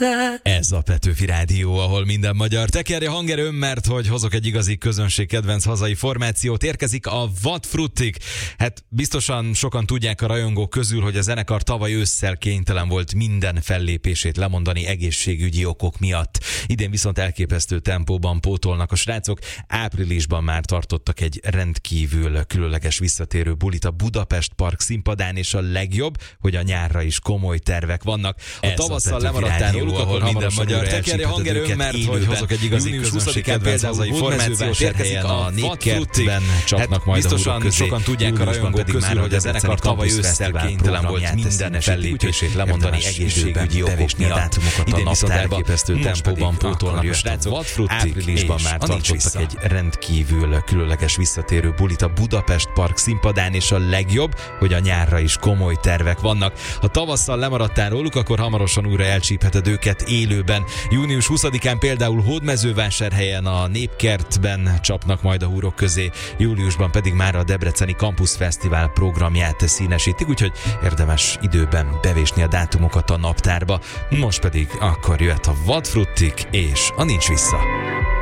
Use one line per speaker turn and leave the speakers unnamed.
Ez a Petőfi Rádió, ahol minden magyar tekerje hangerőm, mert hogy hozok egy igazi közönség kedvenc hazai formációt. Érkezik a Vadfruttik. Hát biztosan sokan tudják a rajongók közül, hogy a zenekar tavaly ősszel kénytelen volt minden fellépését lemondani egészségügyi okok miatt. Idén viszont elképesztő tempóban pótolnak a srácok. Áprilisban már tartottak egy rendkívül különleges visszatérő bulit a Budapest Park színpadán, és a legjobb, hogy a nyárra is komoly tervek vannak. A tavasszal lemaradtál róluk, akkor minden magyar tekerje hangerőm, mert hogy hozok egy igazi közönség kedvenc hazai formációt. Érkezik a Népkertben, csapnak majd a húrok közé. Sokan tudják a rajongók közül, hogy a zenekar tavaly ősszel kénytelen volt minden fellépését lemondani egészségügyi okok miatt. Idén viszont elképesztő tempóban pótolnak a srácok. Áprilisban már tartottak egy rendkívül különleges visszatérő bulit a Budapest Park színpadán, és a legjobb, hogy a nyárra is komoly tervek vannak. Ha tavasszal lemaradtál róluk, akkor hamarosan újra elcsípheted őket élőben. Június 20-án például Hódmezővásárhelyen a Népkertben csapnak majd a húrok közé, júliusban pedig már a Debreceni Campus Fesztivál programját színesítik, úgyhogy érdemes időben bevésni a dátumokat a naptárba. Most pedig akkor jöhet a Vadfruttik és a Nincs Vissza.